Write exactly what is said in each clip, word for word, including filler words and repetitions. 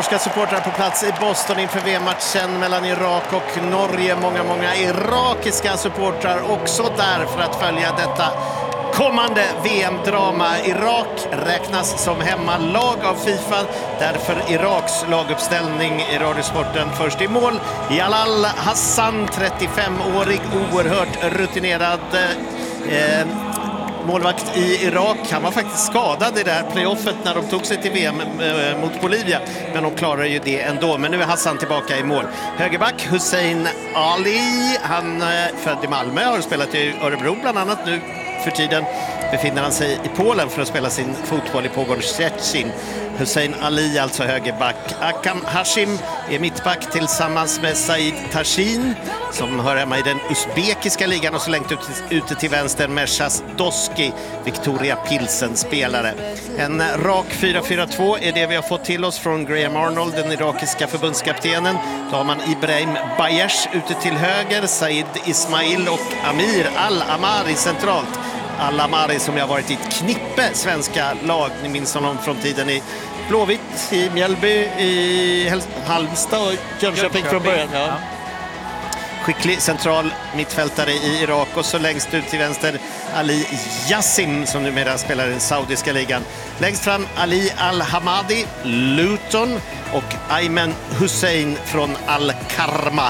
norska supportrar på plats i Boston inför V M-matchen mellan Irak och Norge. Många, många irakiska supportrar också där för att följa detta kommande V M-drama. Irak räknas som hemmalag av FIFA. Därför Iraks laguppställning i Radiosporten. Först i mål Jalal Hassan, trettiofemårig, oerhört rutinerad eh, målvakt i Irak. Han var faktiskt skadad i det här playoffet när de tog sig till V M eh, mot Bolivia. Men de klarar ju det ändå. Men nu är Hassan tillbaka i mål. Högerback Hussein Ali. Han eh, född i Malmö, har spelat i Örebro bland annat. Nu för tiden befinner han sig i Polen för att spela sin fotboll i Pogon Szczecin. Hussein Ali, alltså högerback. Akam Hashim är mittback tillsammans med Said Tashin som hör hemma i den uzbekiska ligan, och så längt ut, ute till vänster Meshas Doski, Victoria Pilsen spelare. En rak fyra fyra två är det vi har fått till oss från Graham Arnold, den irakiska förbundskaptenen. Då har man Ibrahim Bayesh ute till höger, Said Ismail och Amir Al-Amari centralt. Al-Amari som jag varit i ett knippe svenska lag. Ni minns honom från tiden i Blåvitt, i Mjällby, i Halmstad och Jönköping från början. Ja. Skicklig central mittfältare i Irak, och så längst ut till vänster Ali Yassim som numera spelar i den saudiska ligan. Längst fram Ali Al-Hamadi, Luton, och Ayman Hussein från Al-Karma.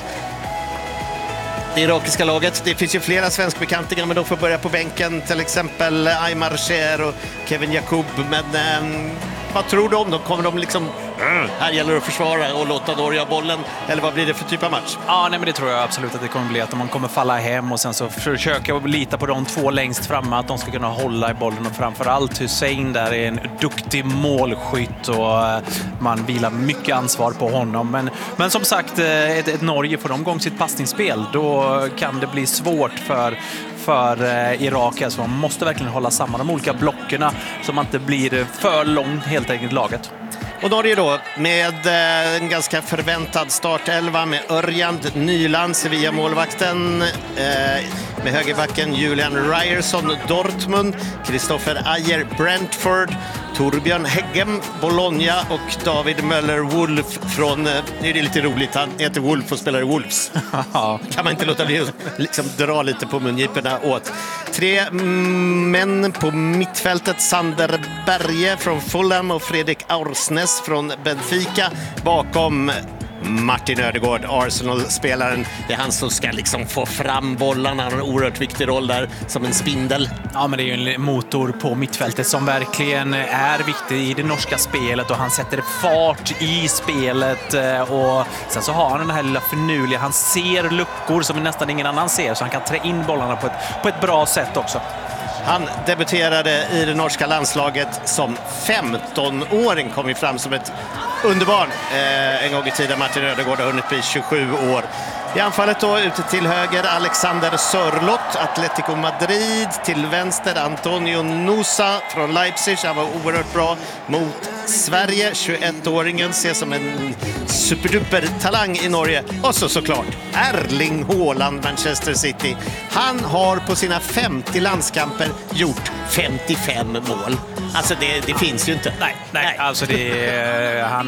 Det irakiska laget, det finns ju flera svenskbekantingar, men de får börja på bänken, till exempel Aymar Cher och Kevin Jakob. Men eh, vad tror du om dem? Kommer de liksom, mm, här gäller det att försvara och låta Norge ha bollen, eller vad blir det för typ av match? Ja, nej, men det tror jag absolut att det kommer bli, att man kommer falla hem och sen så försöka lita på de två längst framme, att de ska kunna hålla i bollen, och framförallt Hussein där är en duktig målskytt och man vilar mycket ansvar på honom. Men, men som sagt, ett, ett Norge får de gång sitt passningsspel, då kan det bli svårt för för eh, Irak. Alltså man måste verkligen hålla samman de olika blockerna så man inte blir för långt helt enkelt laget. Och Norge då med eh, en ganska förväntad startelva med Örjan Nyland, Sevilla-målvakten, eh, med högerbacken Julian Ryerson, Dortmund, Christopher Ayer, Brentford, Torbjörn Heggem, Bologna och David Möller-Wolf från, eh, det är lite roligt, han heter Wolf och spelar i Wolves. Kan man inte låta bli att liksom dra lite på mungiporna åt. Tre mm, män på mittfältet, Sander Berge från Fulham och Fredrik Aursnes från Benfica. Bakom Martin Ödegård, Arsenal-spelaren. Det är han som ska liksom få fram bollarna. Han har en oerhört viktig roll där som en spindel. Ja, men det är ju en motor på mittfältet som verkligen är viktig i det norska spelet, och han sätter fart i spelet, och sen så har han den här lilla förnuliga, han ser luckor som nästan ingen annan ser, så han kan trä in bollarna på ett, på ett bra sätt också. Han debuterade i det norska landslaget som femtonåring, kom ju fram som ett underbarn eh, en gång i tiden. Martin Ödegård har hunnit bli tjugosju år. I anfallet då ute till höger Alexander Sörlott, Atletico Madrid, till vänster Antonio Nusa från Leipzig. Han var oerhört bra mot Sverige. tjugoettåringen ses som en superduper talang i Norge. Och så såklart Erling Haaland, Manchester City. Han har på sina femtio landskamper gjort femtiofem mål. Alltså det, det finns ju inte. Nej, nej. nej. Alltså det är, han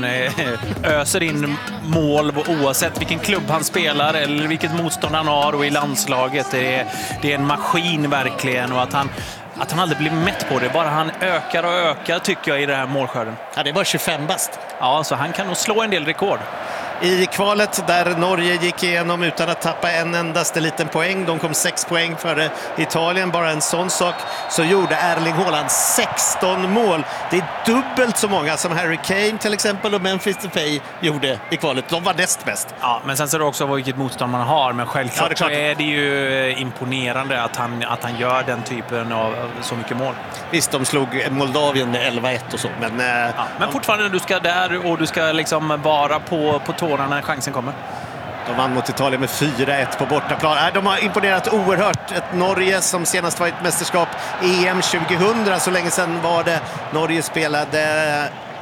öser in mål oavsett vilken klubb han spelar eller vilket motstånd han har, och i landslaget. Det är, det är en maskin verkligen, och att han Att han aldrig blir mätt på det. Bara han ökar och ökar tycker jag i det här målskörden. Ja, det är bara tjugofem bast. Ja, så han kan nog slå en del rekord. I kvalet där Norge gick igenom utan att tappa en endaste liten poäng. De kom sex poäng före Italien. Bara en sån sak, så gjorde Erling Haaland sexton mål. Det är dubbelt så många som Harry Kane till exempel och Memphis Depay gjorde i kvalet. De var näst bäst. Ja, men sen ser det också vilket motstånd man har. Men självklart ja, det är, är det ju imponerande att han, att han gör den typen av så mycket mål. Visst, de slog Moldavien med elva ett och så. Men, ja, men fortfarande, du ska där och du ska liksom vara på, på tårna när chansen kommer. De vann mot Italien med fyra ett på bortaplan. De har imponerat oerhört. Ett Norge som senast var ett mästerskap E M tjugohundra, så länge sedan var det. Norge spelade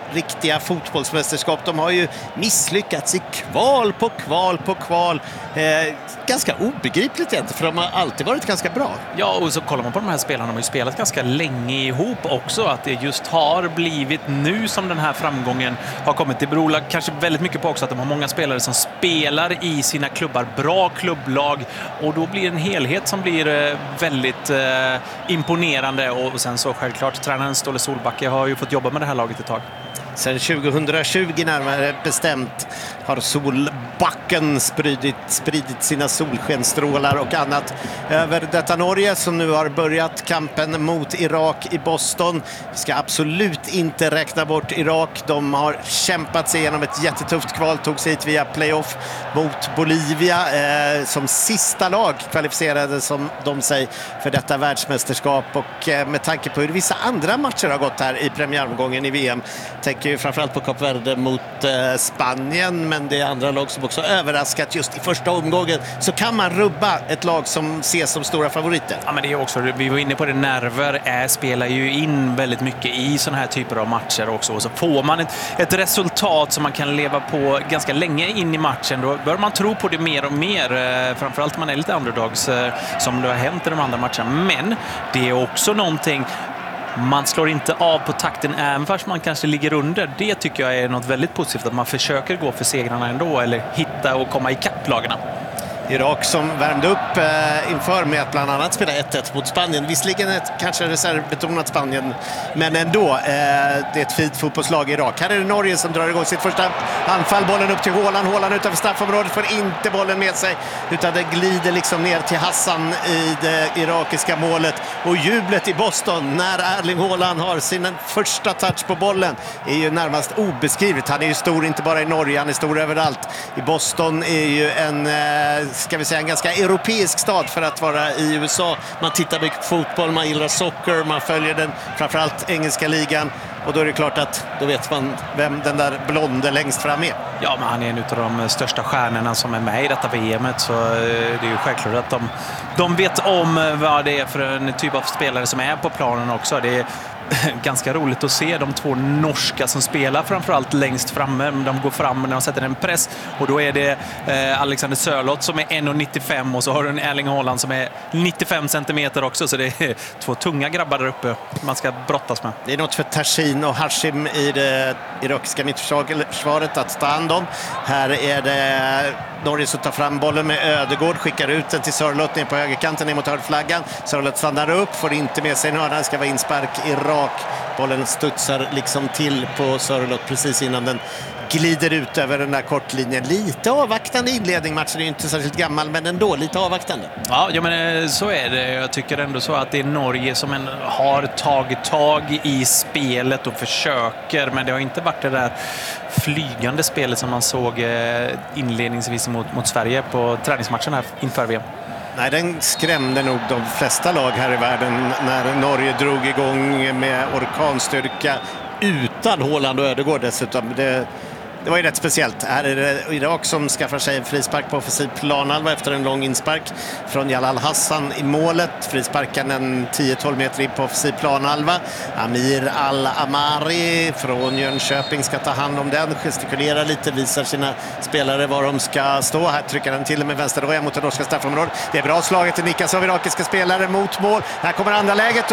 riktiga fotbollsmästerskap. De har ju misslyckats i kval på kval på kval. Eh, ganska obegripligt egentligen, för de har alltid varit ganska bra. Ja, och så kollar man på de här spelarna, de har ju spelat ganska länge ihop också. Att det just har blivit nu som den här framgången har kommit. Det beror kanske väldigt mycket på också att de har många spelare som spelar i sina klubbar, bra klubblag, och då blir det en helhet som blir väldigt eh, imponerande. Och sen så självklart, tränaren Ståle Solbacke har ju fått jobba med det här laget ett tag. Sen tjugohundratjugo närmare bestämt har Solbacken spridit, spridit sina solskenstrålar och annat över detta Norge som nu har börjat kampen mot Irak i Boston. Vi ska absolut inte räkna bort Irak. De har kämpat sig igenom ett jättetufft kval, tog sig hit via playoff mot Bolivia. Eh, som sista lag kvalificerade som de sig för detta världsmästerskap, och eh, med tanke på hur vissa andra matcher har gått här i premiäromgången i V M, tänker ju framförallt på Kap Verde mot eh, Spanien, men det är andra lag som också överraskat just i första omgången, så kan man rubba ett lag som ses som stora favoriter. Ja, men det är också, vi var inne på det, nerver är, spelar ju in väldigt mycket i såna här typer av matcher också, och så får man ett, ett resultat som man kan leva på ganska länge in i matchen, då bör man tro på det mer och mer, eh, framförallt om man är lite underdogs eh, som det har hänt i de andra matcherna. Men det är också någonting, man slår inte av på takten även fast man kanske ligger under. Det tycker jag är något väldigt positivt, att man försöker gå för segrarna ändå, eller hitta och komma i kaplagarna. Irak som värmde upp eh, inför med att bland annat spela ett ett mot Spanien. Visserligen ett kanske reservbetonat Spanien, men ändå. Eh, det är ett fint fotbollslag i Irak. Här är det Norge som drar igång sitt första anfall. Bollen upp till Haaland. Haaland utanför straffområdet får inte bollen med sig, utan det glider liksom ner till Hassan i det irakiska målet. Och jublet i Boston när Erling Haaland har sin första touch på bollen är ju närmast obeskrivligt. Han är ju stor inte bara i Norge, han är stor överallt. I Boston är ju en... Eh, ska vi säga en ganska europeisk stad för att vara i U S A. Man tittar mycket på fotboll, man gillar socker, man följer den, framförallt engelska ligan. Och då är det klart att då vet man vem den där blonde längst fram är. Ja, men han är en av de största stjärnorna som är med i detta V M-et, så det är ju självklart att de, de vet om vad det är för en typ av spelare som är på planen också. Det är ganska roligt att se de två norska som spelar framförallt längst framme. De går fram när de sätter en press, och då är det eh, Alexander Sörloth som är en komma nittiofem, och så har du en Erling Haaland som är nittiofem centimeter också, så det är två tunga grabbar där uppe man ska brottas med. Det är något för Tashin och Hashim i det irakiska mittförsvaret att ta hand om. Här är det Norge som tar fram bollen med Ödegård, skickar ut den till Sörloth ner på högerkanten, ner mot hörnflaggan. Sörloth stannar upp, får inte med sig en hörna, ska vara inspark Irak. Bollen studsar liksom till på Sörloth precis innan den glider ut över den där kortlinjen. Lite avvaktande inledning, matchen är ju inte särskilt gammal, men ändå lite avvaktande. Ja, ja, men så är det. Jag tycker ändå så att det är Norge som en har tagit tag i spelet och försöker, men det har inte varit det där flygande spelet som man såg inledningsvis mot, mot Sverige på träningsmatchen här inför V M. Nej, den skrämde nog de flesta lag här i världen när Norge drog igång med orkanstyrka utan Haaland och Ödegård dessutom. Det, det var ju rätt speciellt. Här är det Irak som skaffar sig en frispark på offensiv planhalva efter en lång inspark från Jalal Hassan i målet. Frisparken en tio tolv meter in på offensiv planhalva. Amir Al-Amari från Jönköping ska ta hand om den, gestikulera lite, visar sina spelare var de ska stå. Här trycker den till med vänsterdoja mot det norska straffområdet. Det är bra slaget, det nickas av irakiska spelare mot mål. Här kommer andra läget.